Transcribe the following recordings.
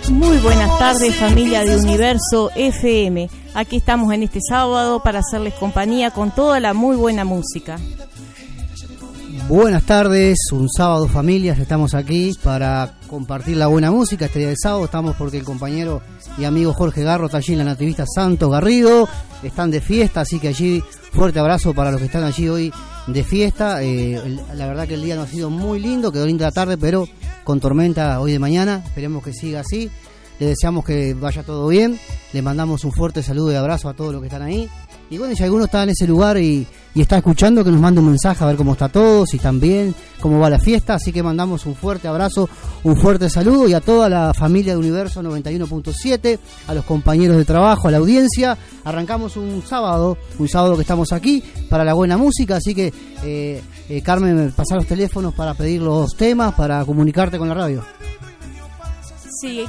Muy buenas tardes, familia de Universo FM. Aquí estamos en este sábado para hacerles compañía con toda la muy buena música. Buenas tardes, un sábado familias, estamos aquí para compartir la buena música. Este día de sábado estamos porque el compañero y amigo Jorge Garro está allí en la Nativista Santos Garrido, están de fiesta, así que allí fuerte abrazo para los que están allí hoy de fiesta. La verdad que el día no ha sido muy lindo, quedó linda la tarde, pero con tormenta hoy de mañana, esperemos que siga así. Le deseamos que vaya todo bien, le mandamos un fuerte saludo y abrazo a todos los que están ahí. Y bueno, si alguno está en ese lugar y está escuchando, que nos mande un mensaje a ver cómo está todo, si están bien, cómo va la fiesta. Así que mandamos un fuerte abrazo, un fuerte saludo y a toda la familia de Universo 91.7, a los compañeros de trabajo, a la audiencia. Arrancamos un sábado que estamos aquí para la buena música, así que Carmen, pasar los teléfonos para pedir los temas, para comunicarte con la radio. Sí,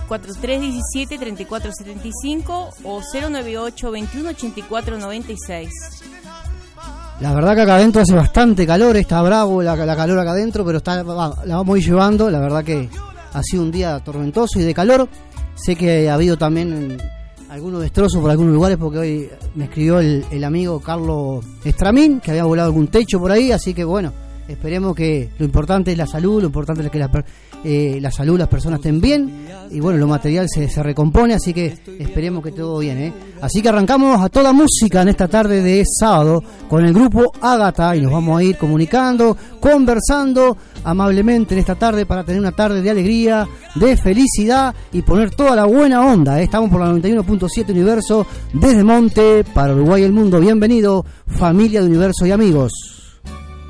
4317-3475 o 098-2184-96. La verdad que acá adentro hace bastante calor, está bravo la calor acá adentro, pero la vamos a ir llevando. La verdad que ha sido un día tormentoso y de calor. Sé que ha habido también algunos destrozos por algunos lugares, porque hoy me escribió el amigo Carlos Estramín, que había volado algún techo por ahí, así que bueno, esperemos que lo importante es la salud, lo importante es que la salud, las personas estén bien y bueno, lo material se recompone, así que esperemos que todo bien, Así que arrancamos a toda música en esta tarde de sábado con el grupo Ágata y nos vamos a ir comunicando, conversando amablemente en esta tarde para tener una tarde de alegría, de felicidad y poner toda la buena onda, Estamos por la 91.7 Universo desde Monte para Uruguay y el mundo. Bienvenido, familia de Universo y amigos.